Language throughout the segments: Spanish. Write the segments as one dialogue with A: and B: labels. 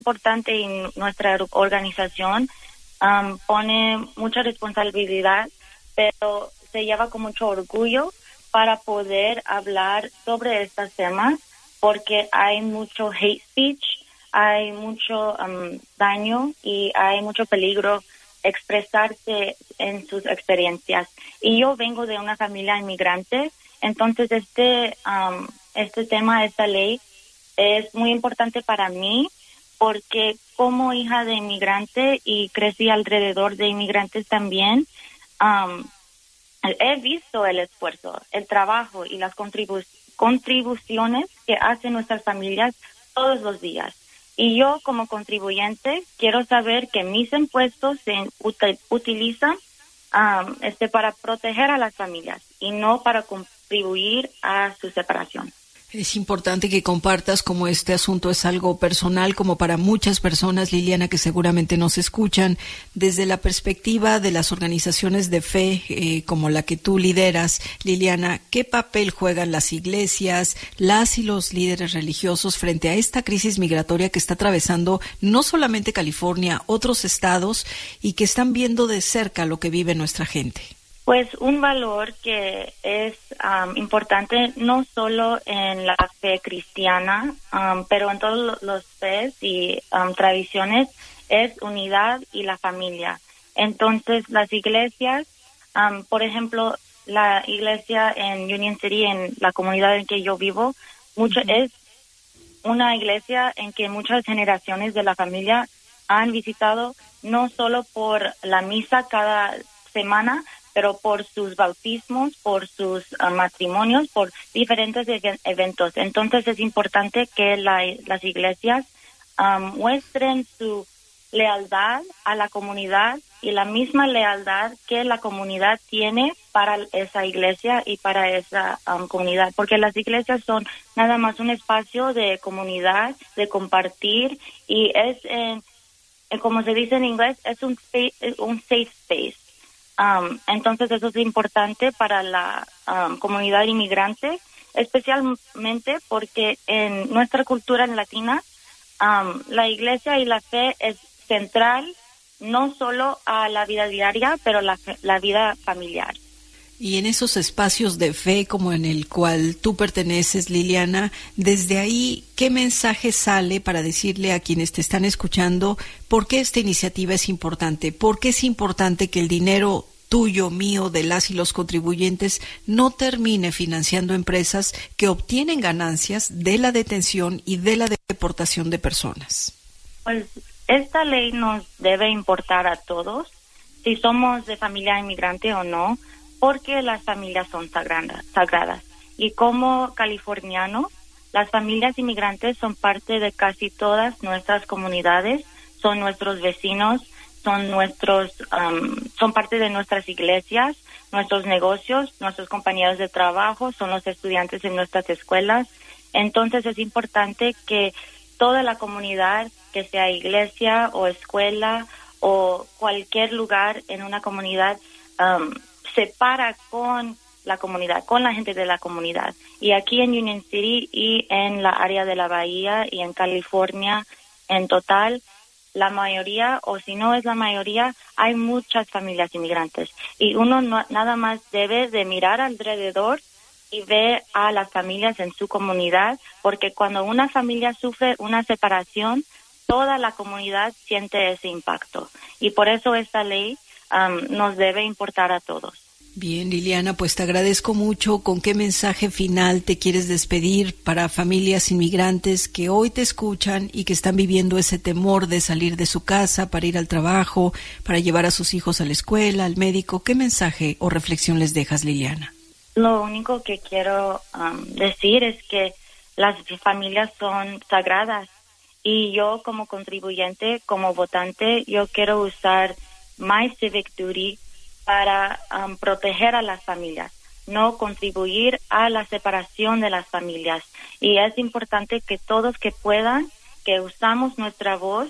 A: importante y nuestra organización pone mucha responsabilidad, pero se lleva con mucho orgullo para poder hablar sobre estos temas, porque hay mucho hate speech, hay mucho daño y hay mucho peligro expresarse en sus experiencias. Y yo vengo de una familia inmigrante, entonces este tema, esta ley, es muy importante para mí, porque como hija de inmigrante y crecí alrededor de inmigrantes también, he visto el esfuerzo, el trabajo y las contribuciones que hacen nuestras familias todos los días. Y yo, como contribuyente, quiero saber que mis impuestos se utilizan para proteger a las familias y no para contribuir a su separación.
B: Es importante que compartas como este asunto es algo personal, como para muchas personas, Liliana, que seguramente nos escuchan, desde la perspectiva de las organizaciones de fe, como la que tú lideras. Liliana, ¿qué papel juegan las iglesias, las y los líderes religiosos frente a esta crisis migratoria que está atravesando no solamente California, otros estados, y que están viendo de cerca lo que vive nuestra gente?
A: Pues un valor que es importante no solo en la fe cristiana, pero en todos los fes y tradiciones, es unidad y la familia. Entonces, las iglesias, por ejemplo, la iglesia en Union City, en la comunidad en que yo vivo, es una iglesia en que muchas generaciones de la familia han visitado, no solo por la misa cada semana, pero por sus bautismos, por sus matrimonios, por diferentes eventos. Entonces es importante que las iglesias muestren su lealtad a la comunidad y la misma lealtad que la comunidad tiene para esa iglesia y para esa comunidad, porque las iglesias son nada más un espacio de comunidad, de compartir, y es, como se dice en inglés, es un safe space. Entonces eso es importante para la comunidad inmigrante, especialmente porque en nuestra cultura latina la iglesia y la fe es central no solo a la vida diaria, pero la vida familiar.
B: Y en esos espacios de fe como en el cual tú perteneces, Liliana, desde ahí, ¿qué mensaje sale para decirle a quienes te están escuchando por qué esta iniciativa es importante? ¿Por qué es importante que el dinero tuyo, mío, de las y los contribuyentes no termine financiando empresas que obtienen ganancias de la detención y de la deportación de personas?
A: Pues esta ley nos debe importar a todos, si somos de familia inmigrante o no, porque las familias son sagradas. Y como californianos, las familias inmigrantes son parte de casi todas nuestras comunidades, son nuestros vecinos, son parte de nuestras iglesias, nuestros negocios, nuestros compañeros de trabajo, son los estudiantes en nuestras escuelas. Entonces es importante que toda la comunidad, que sea iglesia o escuela o cualquier lugar en una comunidad, se para con la comunidad, con la gente de la comunidad. Y aquí en Union City y en la área de la Bahía y en California en total, la mayoría, o si no es la mayoría, hay muchas familias inmigrantes. Y uno nada más debe de mirar alrededor y ver a las familias en su comunidad, porque cuando una familia sufre una separación, toda la comunidad siente ese impacto. Y por eso esta ley nos debe importar a todos.
B: Bien, Liliana, pues te agradezco mucho. ¿Con qué mensaje final te quieres despedir para familias inmigrantes que hoy te escuchan y que están viviendo ese temor de salir de su casa para ir al trabajo, para llevar a sus hijos a la escuela, al médico? ¿Qué mensaje o reflexión les dejas, Liliana?
A: Lo único que quiero decir es que las familias son sagradas, y yo como contribuyente, como votante, yo quiero usar my civic duty para proteger a las familias, no contribuir a la separación de las familias. Y es importante que todos que puedan, que usamos nuestra voz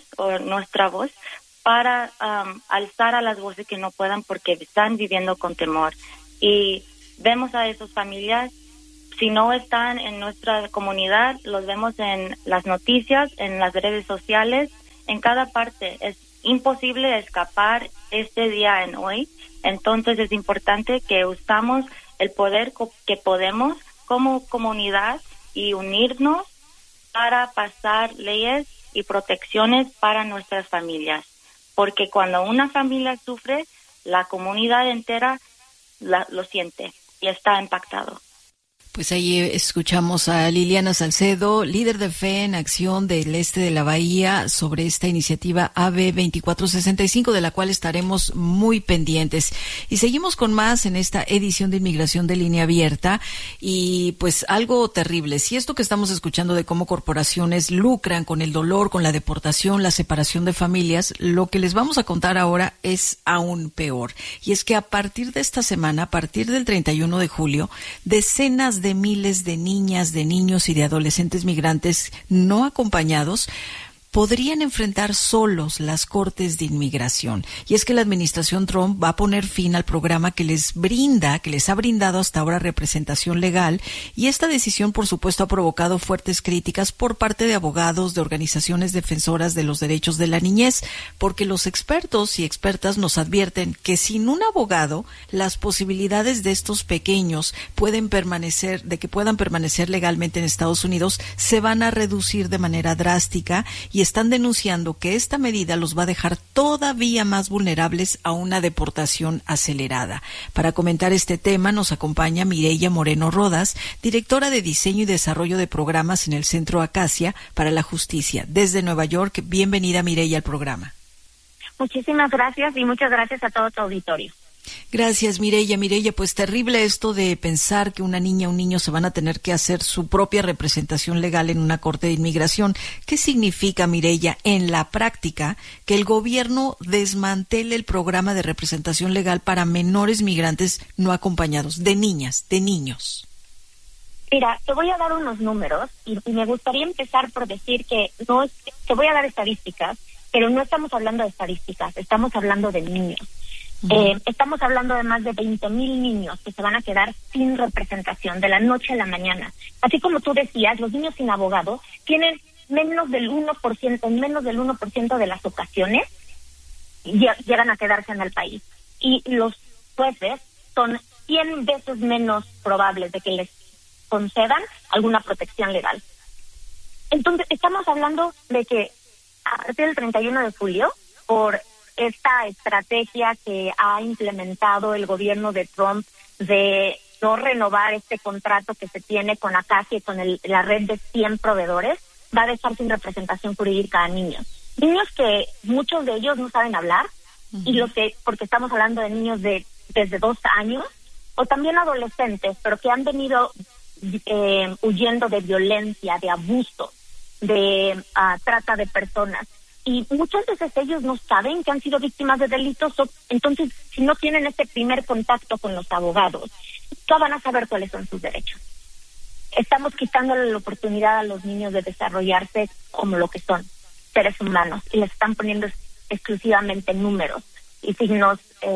A: para alzar a las voces que no puedan porque están viviendo con temor. Y vemos a esas familias, si no están en nuestra comunidad, los vemos en las noticias, en las redes sociales, en cada parte. Es imposible escapar este día en hoy. Entonces es importante que usamos el poder que podemos como comunidad y unirnos para pasar leyes y protecciones para nuestras familias. Porque cuando una familia sufre, la comunidad entera lo siente y está impactado.
B: Pues ahí escuchamos a Liliana Salcedo, líder de Fe en Acción del Este de la Bahía, sobre esta iniciativa AB 2465, de la cual estaremos muy pendientes. Y seguimos con más en esta edición de Inmigración de Línea Abierta. Y pues algo terrible, si esto que estamos escuchando de cómo corporaciones lucran con el dolor, con la deportación, la separación de familias, lo que les vamos a contar ahora es aún peor. Y es que a partir de esta semana, a partir del 31 de julio, decenas de miles de niñas, de niños y de adolescentes migrantes no acompañados podrían enfrentar solos las cortes de inmigración. Y es que la administración Trump va a poner fin al programa que les ha brindado hasta ahora representación legal, y esta decisión, por supuesto, ha provocado fuertes críticas por parte de abogados, de organizaciones defensoras de los derechos de la niñez, porque los expertos y expertas nos advierten que sin un abogado, las posibilidades de estos pequeños puedan permanecer legalmente en Estados Unidos se van a reducir de manera drástica, y están denunciando que esta medida los va a dejar todavía más vulnerables a una deportación acelerada. Para comentar este tema nos acompaña Mireya Moreno Rodas, directora de Diseño y Desarrollo de Programas en el Centro Acacia para la Justicia. Desde Nueva York, bienvenida Mireya al programa.
C: Muchísimas gracias y muchas gracias a todo tu auditorio.
B: Gracias, Mireya. Mireya, pues terrible esto de pensar que una niña o un niño se van a tener que hacer su propia representación legal en una corte de inmigración. ¿Qué significa, Mireya, en la práctica que el gobierno desmantele el programa de representación legal para menores migrantes no acompañados, de niñas, de niños?
C: Mira, te voy a dar unos números y me gustaría empezar por decir que te voy a dar estadísticas, pero no estamos hablando de estadísticas, estamos hablando de niños. Estamos hablando de más de 20,000 niños que se van a quedar sin representación de la noche a la mañana. Así como tú decías, los niños sin abogado tienen menos del 1% de las ocasiones llegan a quedarse en el país. Y los jueces son 100 veces menos probables de que les concedan alguna protección legal. Entonces, estamos hablando de que a partir del 31 de julio, por esta estrategia que ha implementado el gobierno de Trump de no renovar este contrato que se tiene con Acacia y con la red de 100 proveedores, va a dejar sin representación jurídica a niños. Niños que muchos de ellos no saben hablar, porque estamos hablando de niños desde 2 años, o también adolescentes, pero que han venido huyendo de violencia, de abuso, de trata de personas. Y muchas veces ellos no saben que han sido víctimas de delitos, entonces si no tienen este primer contacto con los abogados, no van a saber cuáles son sus derechos. Estamos quitándole la oportunidad a los niños de desarrollarse como lo que son, seres humanos, y les están poniendo exclusivamente números y signos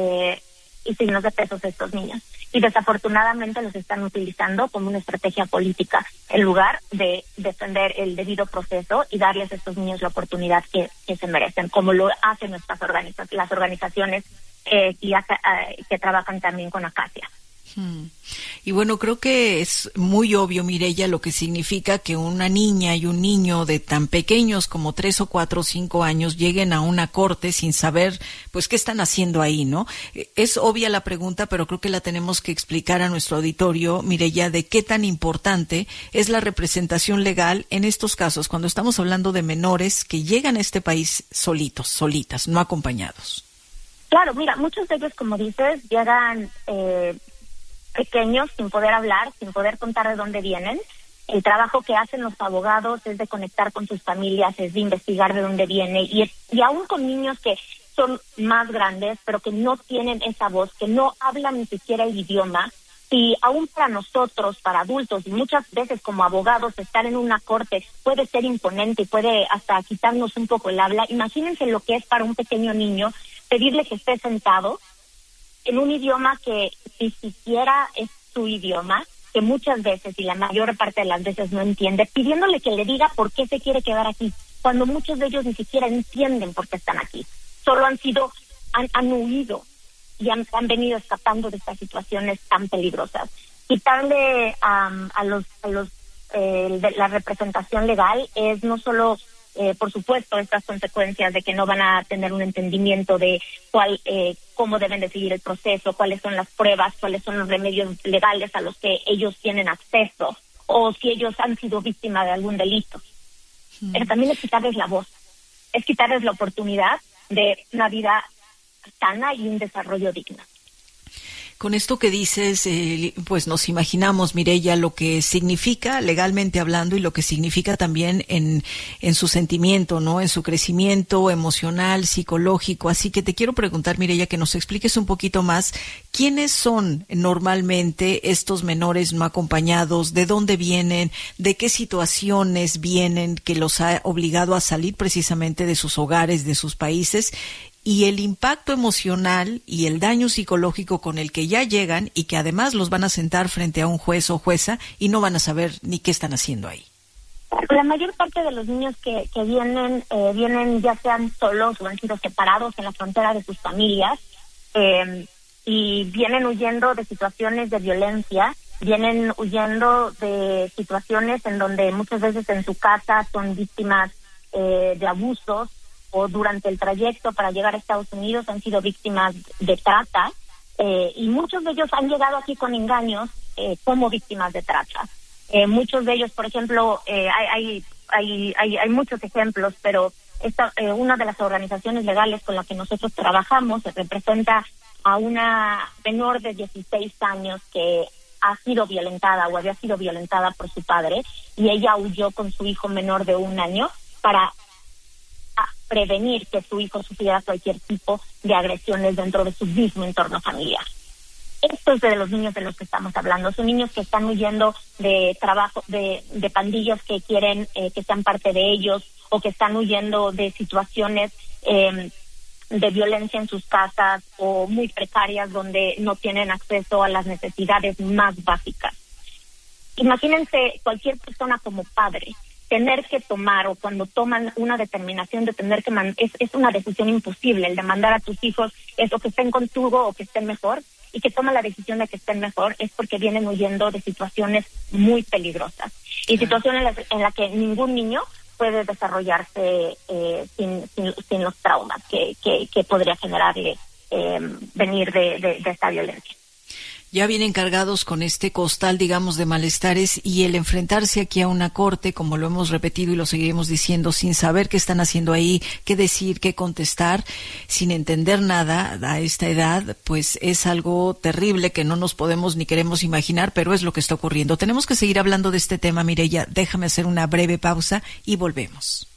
C: de pesos a estos niños. Y desafortunadamente los están utilizando como una estrategia política en lugar de defender el debido proceso y darles a estos niños la oportunidad que se merecen, como lo hacen las organizaciones que trabajan también con Acacia.
B: Y bueno, creo que es muy obvio, Mireya, lo que significa que una niña y un niño de tan pequeños como 3 o 4 o 5 años lleguen a una corte sin saber, pues, qué están haciendo ahí, ¿no? Es obvia la pregunta, pero creo que la tenemos que explicar a nuestro auditorio, Mireya, de qué tan importante es la representación legal en estos casos, cuando estamos hablando de menores que llegan a este país solitas, no acompañados.
C: Claro, mira, muchos de ellos, como dices, llegan pequeños, sin poder hablar, sin poder contar de dónde vienen. El trabajo que hacen los abogados es de conectar con sus familias, es de investigar de dónde viene, y aún con niños que son más grandes, pero que no tienen esa voz, que no hablan ni siquiera el idioma, y aún para nosotros, para adultos, y muchas veces como abogados, estar en una corte puede ser imponente y puede hasta quitarnos un poco el habla. Imagínense lo que es para un pequeño niño pedirle que esté sentado en un idioma que ni siquiera es su idioma, que muchas veces y la mayor parte de las veces no entiende, pidiéndole que le diga por qué se quiere quedar aquí, cuando muchos de ellos ni siquiera entienden por qué están aquí. Solo han huido y han venido escapando de estas situaciones tan peligrosas. Quitarle de la representación legal es no solo, por supuesto, estas consecuencias de que no van a tener un entendimiento de cómo deben de seguir el proceso, cuáles son las pruebas, cuáles son los remedios legales a los que ellos tienen acceso, o si ellos han sido víctimas de algún delito. Pero también es quitarles la voz, es quitarles la oportunidad de una vida sana y un desarrollo digno.
B: Con esto que dices, pues nos imaginamos, Mireya, lo que significa legalmente hablando y lo que significa también en su sentimiento, ¿no? En su crecimiento emocional, psicológico. Así que te quiero preguntar, Mireya, que nos expliques un poquito más quiénes son normalmente estos menores no acompañados, de dónde vienen, de qué situaciones vienen que los ha obligado a salir precisamente de sus hogares, de sus países, y el impacto emocional y el daño psicológico con el que ya llegan y que además los van a sentar frente a un juez o jueza y no van a saber ni qué están haciendo ahí.
C: La mayor parte de los niños que vienen ya sean solos o han sido separados en la frontera de sus familias y vienen huyendo de situaciones de violencia, vienen huyendo de situaciones en donde muchas veces en su casa son víctimas de abusos, o durante el trayecto para llegar a Estados Unidos han sido víctimas de trata, y muchos de ellos han llegado aquí con engaños como víctimas de trata. Muchos de ellos, por ejemplo, hay muchos ejemplos, pero una de las organizaciones legales con la que nosotros trabajamos representa a una menor de 16 años que ha sido violentada o había sido violentada por su padre, y ella huyó con su hijo menor de 1 año para prevenir que su hijo sufriera cualquier tipo de agresiones dentro de su mismo entorno familiar. Estos de los niños de los que estamos hablando son niños que están huyendo de trabajo, de pandillas que quieren que sean parte de ellos, o que están huyendo de situaciones de violencia en sus casas o muy precarias donde no tienen acceso a las necesidades más básicas. Imagínense cualquier persona como padre tener que tomar, o cuando toman una determinación de tener que es una decisión imposible el de mandar a tus hijos eso, que estén contigo o que estén mejor, y que toman la decisión de que estén mejor, es porque vienen huyendo de situaciones muy peligrosas y situaciones en las que ningún niño puede desarrollarse sin los traumas que podría generarle venir de esta violencia.
B: Ya vienen cargados con este costal, digamos, de malestares, y el enfrentarse aquí a una corte, como lo hemos repetido y lo seguiremos diciendo, sin saber qué están haciendo ahí, qué decir, qué contestar, sin entender nada a esta edad, pues es algo terrible que no nos podemos ni queremos imaginar, pero es lo que está ocurriendo. Tenemos que seguir hablando de este tema, Mireya. Déjame hacer una breve pausa y volvemos.